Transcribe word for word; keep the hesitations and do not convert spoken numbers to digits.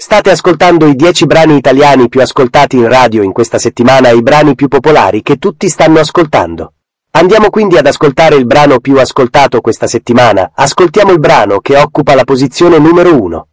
State ascoltando i dieci brani italiani più ascoltati in radio in questa settimana e i brani più popolari che tutti stanno ascoltando. Andiamo quindi ad ascoltare il brano più ascoltato questa settimana. Ascoltiamo il brano che occupa la posizione numero uno.